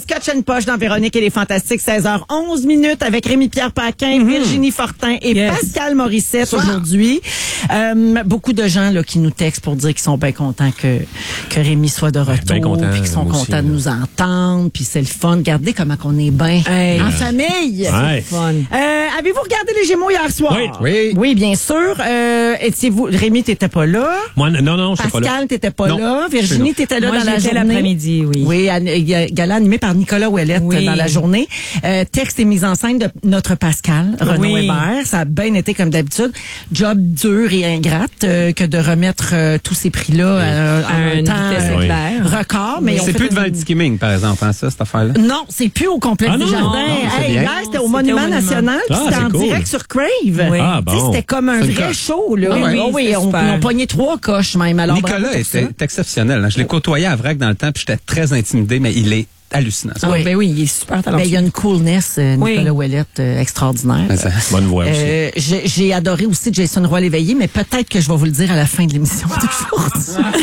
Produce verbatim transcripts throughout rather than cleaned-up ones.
Scotch and Posh dans Véronique et les Fantastiques, seize heures onze minutes avec Rémi-Pierre Paquin, mm-hmm. Virginie Fortin et yes. Pascal Morissette wow. aujourd'hui. Euh, beaucoup de gens là qui nous textent pour dire qu'ils sont bien contents que, que Rémi soit de retour, content, puis qu'ils sont contents aussi, de nous entendre, puis c'est le fun. Regardez comment on est bien hey. en famille. Ouais. C'est fun. Euh, avez-vous regardé les Gémeaux hier soir? Oui. Oui, oui bien sûr. Euh, étiez-vous, Rémi, t'étais pas là? Moi, non, non, je suis pas là. Pascal, t'étais pas non. là. Virginie, t'étais là Moi, dans la journée. l'après-midi, oui. Oui, gala animé par Nicolas Ouellette oui. dans la journée. Euh, texte et mise en scène de notre Pascal, Renaud oui. Hébert. Ça a bien été comme d'habitude. Job dur et ingrate euh, que de remettre euh, tous ces prix-là euh, en un temps euh, oui. record. Mais c'est plus devant le skimming, par exemple, hein, ça, cette affaire-là? Non, c'est plus au complexe ah, du non, Jardin. non, hey, hier, c'était au Monument, Monument National. Ah, c'était en cool. direct sur Crave. Oui. Ah, bon. C'était comme un vrai show. Là. Oui, oui, oh, oui on, on pogné trois coches même. Alors, Nicolas était exceptionnel. Hein. Je l'ai côtoyé à Vrac dans le temps, puis j'étais très intimidé, mais il est hallucinant. Oui. Ben oui, il est super talentueux. Ben, il y a une coolness, euh, Nicolas oui. Ouellette, euh, extraordinaire. Ça, bonne voix aussi. Euh, j'ai, j'ai adoré aussi Jason Roy-Léveillé, mais peut-être que je vais vous le dire à la fin de l'émission d'aujourd'hui.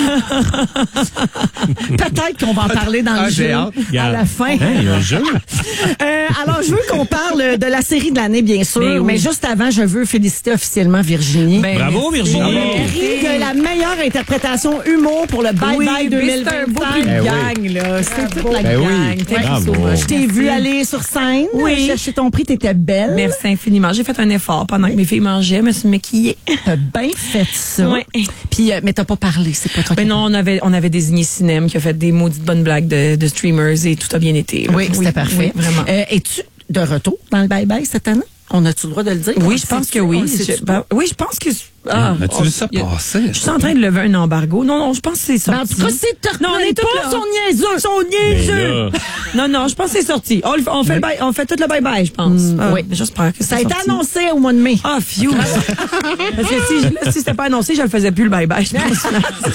Peut-être qu'on va en parler dans ah, le jeu hâte. à la fin. Hein, il y a un jeu. euh, alors, je veux qu'on parle de la série de l'année, bien sûr, ben, oui. mais juste avant, je veux féliciter officiellement Virginie. Ben, Bravo, Virginie. Merci de la meilleure interprétation humour pour le Bye oui, Bye deux mille vingt. C'est un beau prix de ben gang, oui. là. C'est toute la ben gang. Oui. Ouais. Je t'ai vu aller sur scène, oui. chercher ton prix, t'étais belle. Merci infiniment. J'ai fait un effort pendant que mes filles mangeaient, je me suis maquillée. T'as bien fait ça. Oui. Puis, euh, mais t'as pas parlé, c'est pas toi ben qui... non, on avait, on avait désigné Cinem qui a fait des maudites bonnes blagues de, de streamers et tout a bien été. Là. Oui, c'était oui, parfait. Oui, vraiment. Euh, es-tu de retour dans le bye-bye cette année? On a-tu le droit de le dire? Oui, je pense que oui. Je, ben, oui, je pense que... Ah, as-tu vu ça passer? Je suis en train de lever un embargo. Non, non, je pense que c'est sorti. Ben, en tout cas, c'est terminé. Non, on est tous là. Son niaiseux. Son niaiseux. Non, non, je pense que c'est sorti. On, on fait, oui. le bye, on fait tout le bye-bye, je pense. Mm, ah, oui. J'espère que ça a été annoncé au mois de mai. Ah, phew. Parce que si, là, si c'était pas annoncé, je le faisais plus le bye-bye, je pense.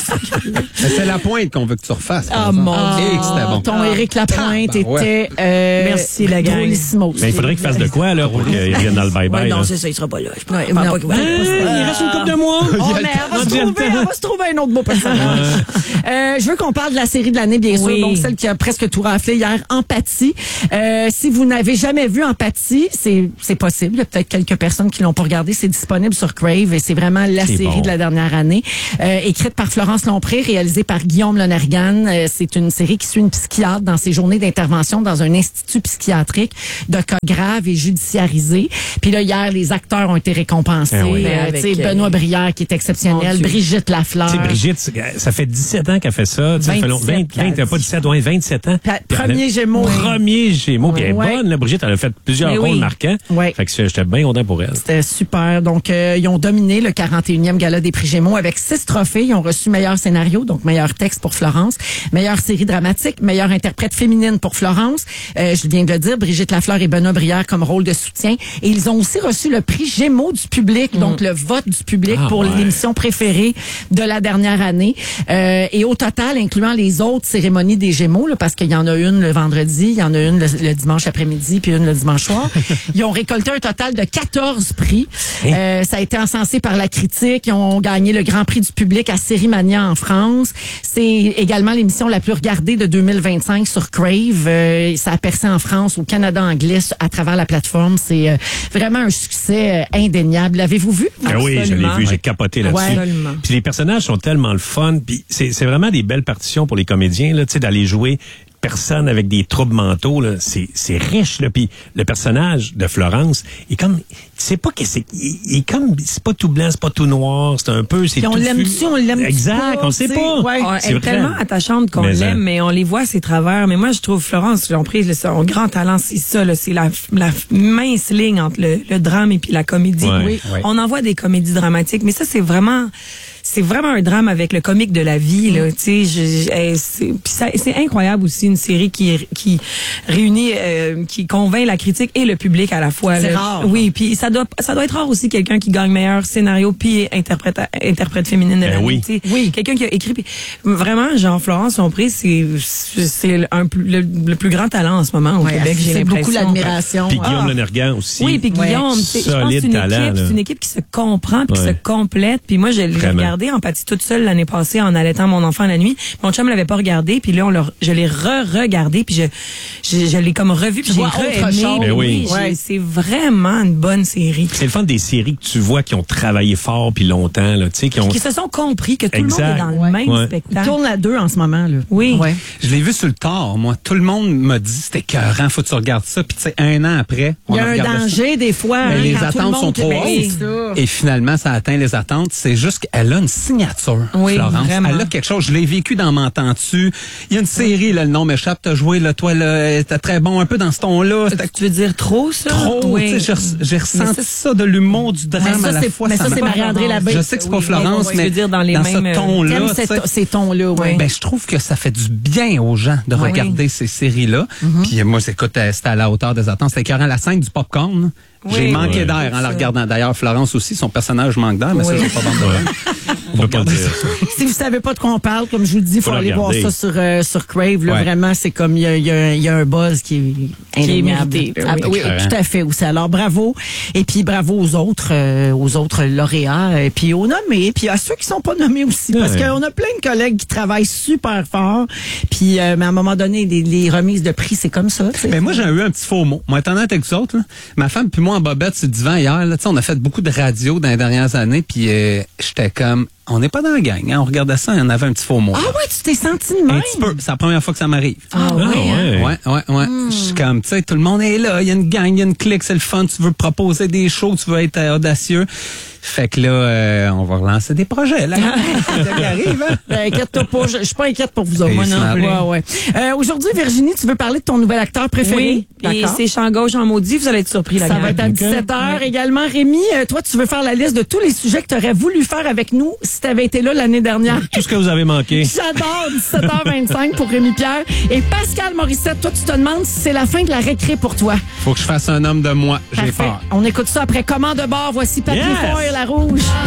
Mais c'est la pointe qu'on veut que tu refasses. Ah, mon Dieu. C'était bon. Ton ah. Éric Lapointe ah, ben, était, euh, merci, la gang. Drôlissimo. Mais il faudrait qu'il fasse de quoi, là, pour qu'il vienne dans le bye-bye. Non, c'est ça, il sera pas là. Je pense pas qu'il va Il reste une couple de mois. Mais on va, se trouver, on va se trouver un autre beau personnage. euh, je veux qu'on parle de la série de l'année, bien sûr. Oui. Donc, celle qui a presque tout raflé hier, Empathie. Euh, si vous n'avez jamais vu Empathie, c'est, c'est possible. Il y a peut-être quelques personnes qui l'ont pas regardé. C'est disponible sur Crave et c'est vraiment la c'est série bon. de la dernière année. Euh, écrite par Florence Lompré, réalisée par Guillaume Lonergan. Euh, c'est une série qui suit une psychiatre dans ses journées d'intervention dans un institut psychiatrique de cas graves et judiciarisés. Puis là, hier, les acteurs ont été récompensés. Ah oui. euh, avec, Benoît Brière, qui est exceptionnel. Brigitte Lafleur. Tu sais, Brigitte, ça fait dix-sept ans qu'elle fait ça. Ça fait long, vingt, vingt, pas dix-sept, ouais, vingt-sept ans. Premier Gémeaux. Premier Gémeaux. Puis elle est ouais. bonne, là, Brigitte. Elle a fait plusieurs Mais rôles oui. marquants. Ouais. Fait que j'étais bien content pour elle. C'était super. Donc, euh, ils ont dominé le quarante et unième gala des prix Gémeaux avec six trophées. Ils ont reçu meilleur scénario, donc meilleur texte pour Florence, meilleure série dramatique, meilleure interprète féminine pour Florence. Euh, je viens de le dire, Brigitte Lafleur et Benoît Brière comme rôle de soutien. Et ils ont aussi reçu le prix Gémeaux du public, mm. donc le vote du public ah, pour ouais. l'émission préférée de la dernière année. Euh, et au total, incluant les autres cérémonies des Gémeaux, là, parce qu'il y en a une le vendredi, il y en a une le, le dimanche après-midi, puis une le dimanche soir, ils ont récolté un total de quatorze prix. Euh, ça a été encensé par la critique. Ils ont gagné le Grand Prix du public à Sérimania en France. C'est également l'émission la plus regardée de deux mille vingt-cinq sur Crave. Euh, ça a percé en France, au Canada anglais, à travers la plateforme. C'est euh, vraiment un succès euh, indéniable. L'avez-vous vu? Ah oui, je l'ai vu. J'ai capoté là-dessus. Ouais. Puis les personnages sont tellement le fun. Puis c'est, c'est vraiment des belles partitions pour les comédiens, là, tu sais, d'aller jouer personne avec des troubles mentaux, là, c'est, c'est riche, là. Puis le personnage de Florence est comme, c'est pas que c'est, il, il est comme, c'est pas tout blanc, c'est pas tout noir, c'est un peu, c'est puis tout. on l'aime tu, on l'aime exact, pas, on sait pas. Ouais. On, c'est elle est vrai. tellement attachante qu'on mais l'aime, ça. mais on les voit ses travers. Mais moi, je trouve Florence Lompré, son grand talent, c'est ça, là, c'est la, la mince ligne entre le, le drame et puis la comédie. Ouais. Oui. Ouais. On en voit des comédies dramatiques, mais ça, c'est vraiment, c'est vraiment un drame avec le comique de la vie, là, tu sais. C'est, c'est incroyable aussi, une série qui, qui réunit, euh, qui convainc la critique et le public à la fois. C'est là. rare. Oui, puis ça doit, ça doit être rare aussi quelqu'un qui gagne meilleur scénario puis interprète, interprète féminine de ben l'année. Oui. Tu sais. Oui. Quelqu'un qui a écrit. Pis, vraiment, Jean-Florence Lompré, c'est, c'est un, le, le plus grand talent en ce moment au ouais, Québec, j'ai l'impression. beaucoup l'admiration. Puis Guillaume ah. Lonergan aussi. Oui, puis Guillaume, ouais. je pense que c'est une talent, équipe, c'est une équipe qui se comprend puis ouais. qui se complète. Puis moi, je l'ai regardé regardé Empathie toute seule l'année passée en allaitant mon enfant la nuit. Mon chum l'avait pas regardé, puis là on l'a, je l'ai re-regardé, puis je, je, je l'ai comme revu, puis j'ai vois autre re-aimé. chose. Ben oui. j'ai- Ouais. C'est vraiment une bonne série. C'est le fun des séries que tu vois qui ont travaillé fort puis longtemps, là, tu sais, qui ont... Qui se sont compris que tout Exact. le monde est dans le Ouais. même Ouais. Il spectacle. tourne à deux en ce moment, là. Oui. Ouais. Je l'ai vu sur le tard, moi. Tout le monde m'a dit c'était écœurant, faut que tu regardes ça. Puis tu sais, un an après, Il on y a un regardait ça. danger, des fois. Mais hein, les quand tout le attentes monde sont te trop met hautes. ça. Et finalement, ça atteint les attentes. C'est juste qu'elle a une signature, Oui, Florence. vraiment. Elle a quelque chose. Je l'ai vécu dans M'entends-tu. Il y a une série, là, le nom m'échappe. T'as joué, là, toi, là, t'es très bon un peu dans ce ton-là. C'était Tu veux dire trop, ça? trop. Oui. Tu sais, J'ai j'ai ressenti ça, ça de l'humour, du drame Mais ça, à la c'est- fois. mais ça, m'a c'est pas- Marie-André Labbé. Je sais que c'est pas Oui, Florence, oui, oui. mais Je veux dire, dans les dans mêmes, ce euh, ton-là, T'aimes tu sais, cette- ces tons-là, oui. ben, je trouve que ça fait du bien aux gens de Oui. regarder ces séries-là. Puis euh, moi, c'est- écoute, euh, c'était à la hauteur des attentes. C'était écœurant. La scène du popcorn, là. Oui. J'ai manqué Ouais. d'air en la regardant. D'ailleurs, Florence aussi, son personnage manque d'air, mais Oui. ça, c'est pas bon de même. On peut pas le dire. Si vous savez pas de quoi on parle, comme je vous le dis, il faut Faut le aller voir regarder. ça sur, euh, sur Crave. Là, Ouais. Vraiment, c'est comme il y a, il y a- il y a un buzz qui est Qui est indéniable. mérité, Ah, oui. oui, Écœurant. tout à fait aussi. Alors bravo. Et puis bravo aux autres, euh, aux autres lauréats, et puis aux nommés, et puis à ceux qui sont pas nommés aussi, parce Ouais. qu'on a plein de collègues qui travaillent super fort. Puis, euh, mais à un moment donné, les, les remises de prix, c'est comme ça. tu sais. Mais moi, j'ai eu un petit faux mot. Moi, étant honnête avec vous autres, là, ma femme puis moi en bobette sur le divan hier, là, tu sais, on a fait beaucoup de radio dans les dernières années, puis euh, j'étais comme, on n'est pas dans la gang, hein, on regardait ça et on avait un petit faux mot. Ah là. ouais, tu t'es senti de même? Un petit peu. C'est la première fois que ça m'arrive. Ah, Ah, ouais, hein? ouais. Ouais, ouais, ouais. Je suis comme, tu sais, tout le monde est là, il y a une gang, il y a une clique, c'est le fun, tu veux proposer des shows, tu veux être euh, audacieux. Fait que là, euh, on va relancer des projets, là. C'est ça qui arrive, hein? Ben, inquiète-toi pas, je, je suis pas inquiète pour vous autres. Et Moi smart. non plus. Ouais, ouais. Euh, Aujourd'hui, Virginie, tu veux parler de ton nouvel acteur préféré? Oui. Et c'est Champ Gauche en maudit, vous allez être surpris, la Ça gang. va être à dix-sept heures également. Rémi, euh, toi, tu veux faire la liste de tous les sujets que tu aurais voulu faire avec nous si tu avais été là l'année dernière. Tout ce que vous avez manqué. J'adore, dix-sept heures vingt-cinq pour Rémi Pierre. Et Pascal Morissette, toi, tu te demandes si c'est la fin de la récré pour toi. Faut que je fasse un homme de moi. J'ai Parfait. peur. On écoute ça après Comment de bord. Voici Patrick Yes. Foy, La Rouge.